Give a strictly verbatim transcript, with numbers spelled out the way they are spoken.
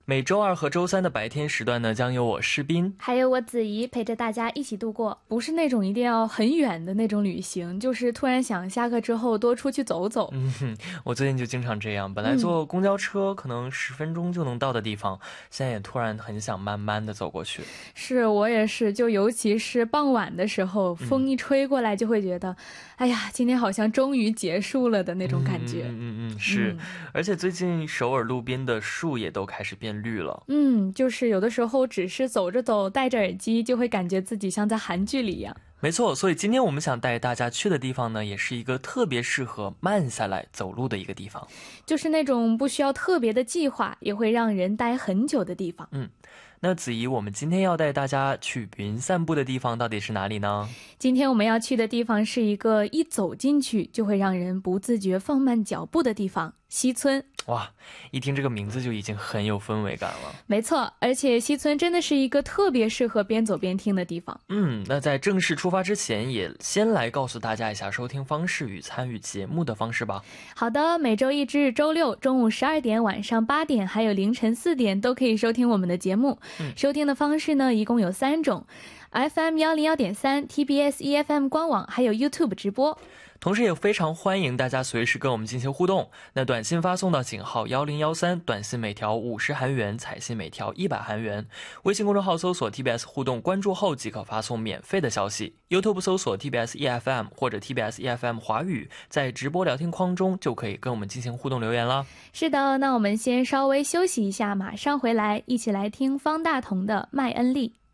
每周二和周三的白天时段呢，将由我诗斌还有我子怡陪着大家一起度过，不是那种一定要很远的那种旅行，就是突然想下课之后多出去走走。 嗯哼，我最近就经常这样，本来坐公交车可能十分钟就能到的地方、嗯、现在也突然很想慢慢的走过去。 是，我也是，就尤其是傍晚的时候，风一吹过来就会觉得、嗯、哎呀，今天好像终于结束了的那种感觉。 嗯嗯嗯，是、嗯、而且最近首尔路边的树也都开始变绿了。 嗯，就是有的时候只是走着走戴着耳机就会感觉自己像在韩剧里一样。 没错，所以今天我们想带大家去的地方呢，也是一个特别适合慢下来走路的一个地方， 就是那种不需要特别的计划也会让人待很久的地方。 嗯，那子怡，我们今天要带大家去云散步的地方到底是哪里呢？ 今天我们要去的地方是一个一走进去就会让人不自觉放慢脚步的地方，西村。 哇，一听这个名字就已经很有氛围感了。 没错，而且西村真的是一个特别适合边走边听的地方。 嗯，那在正式出发之前，也先来告诉大家一下收听方式与参与节目的方式吧。 好的，每周一至日周六中午十二点、晚上八点还有凌晨四点都可以收听我们的节目、嗯、收听的方式呢一共有三种， F M 一零一点三 T B S E F M 官网还有 YouTube 直播。 同时也非常欢迎大家随时跟我们进行互动，那短信发送到井号一零一三，短信每条五十韩元，彩信每条一百韩元。微信公众号搜索 T B S 互动，关注后即可发送免费的消息。 YouTube 搜索 T B S E F M 或者 T B S E F M 华语，在直播聊天框中就可以跟我们进行互动留言了。 是的，那我们先稍微休息一下，马上回来一起来听方大同的麦恩利。